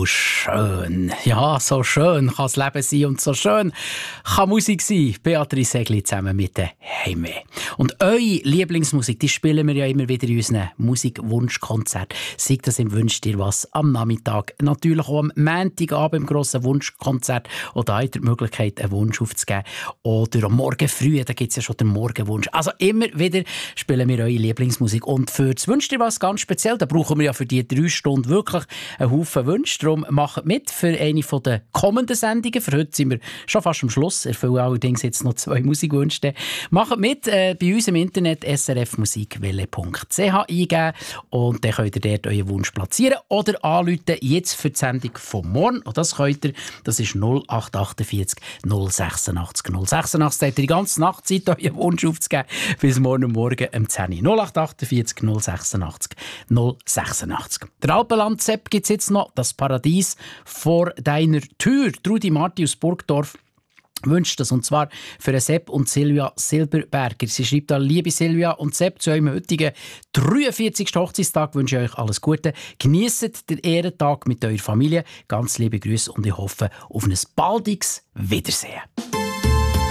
Oh, schön. Ja, so schön kann das Leben sein und so schön kann Musik sein. Beatrice Egli zusammen mit der Heime. Und eure Lieblingsmusik, die spielen wir ja immer wieder in unseren Musikwunschkonzerten. Sei das im «Wünsch dir was» am Nachmittag, natürlich auch am Montagabend im grossen Wunschkonzert. Oder habt ihr die Möglichkeit, einen Wunsch aufzugeben. Oder am Morgen früh, da gibt es ja schon den Morgenwunsch. Also immer wieder spielen wir eure Lieblingsmusik. Und für das «Wünsch dir was» ganz speziell, da brauchen wir ja für die 3 Stunden wirklich einen Haufen Wünsche. Darum macht mit für eine der kommenden Sendungen. Für heute sind wir schon fast am Schluss. Erfüllen allerdings jetzt noch 2 Musikwünsche. Macht mit bei uns im Internet srfmusikwelle.ch eingeben und dann könnt ihr dort euren Wunsch platzieren oder anrufen jetzt für die Sendung von morgen. Und das könnt ihr, das ist 0848 086 086. Da habt ihr die ganze Nacht Zeit, euren Wunsch aufzugeben bis morgen um 10 Uhr. 0848 086 086. Der Alpenland-Sepp gibt es jetzt noch. Das Paradies vor deiner Tür. Trudi Marti aus Burgdorf wünscht das, und zwar für Sepp und Silvia Silberberger. Sie schreibt da: Liebe Silvia und Sepp, zu eurem heutigen 43. Hochzeitstag wünsche ich euch alles Gute. Genießt den Ehrentag mit eurer Familie. Ganz liebe Grüße und ich hoffe auf ein baldiges Wiedersehen.